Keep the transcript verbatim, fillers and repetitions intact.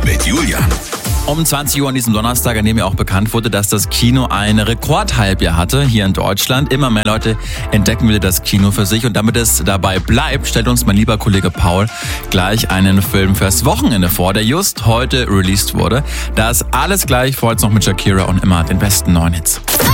mit Julian. Um zwanzig Uhr an diesem Donnerstag, an dem ja auch bekannt wurde, dass das Kino ein Rekordhalbjahr hatte hier in Deutschland. Immer mehr Leute entdecken wieder das Kino für sich. Und damit es dabei bleibt, stellt uns mein lieber Kollege Paul gleich einen Film fürs Wochenende vor, der just heute released wurde. Da ist alles gleich, vorher noch mit Shakira und immer den besten neuen Hits.